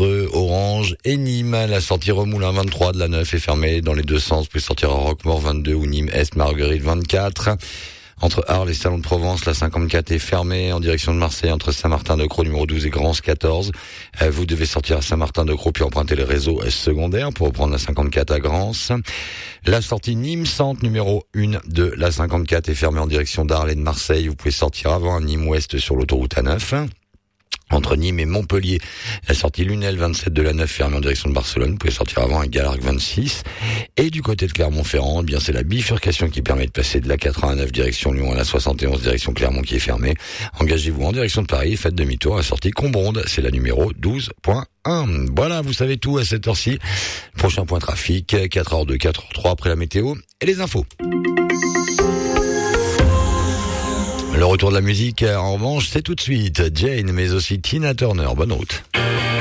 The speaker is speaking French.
Dreux, Orange et Nîmes. La sortie Remoulin 23 de la 9 est fermée dans les deux sens. Vous pouvez sortir à Roquemaure 22 ou Nîmes Est Marguerite 24. Entre Arles et Salon de Provence, la 54 est fermée en direction de Marseille entre Saint-Martin-de-Crau numéro 12 et Grance 14. Vous devez sortir à Saint-Martin-de-Crau puis emprunter les réseaux secondaires pour reprendre la 54 à Grance. La sortie Nîmes Centre numéro 1 de la 54 est fermée en direction d'Arles et de Marseille. Vous pouvez sortir avant à Nîmes Ouest sur l'autoroute A9. Entre Nîmes et Montpellier, la sortie Lunel 27 de la 9 fermée en direction de Barcelone. Vous pouvez sortir avant à Galargue 26. Et du côté de Clermont-Ferrand, eh bien c'est la bifurcation qui permet de passer de la 89 direction Lyon à la 71 direction Clermont qui est fermée. Engagez-vous en direction de Paris, faites demi-tour à la sortie Combronde, c'est la numéro 12.1. Voilà, vous savez tout à cette heure-ci. Prochain point trafic, 4h02, 4h03 après la météo et les infos. Le retour de la musique, en revanche, c'est tout de suite. Jane, mais aussi Tina Turner. Bonne route.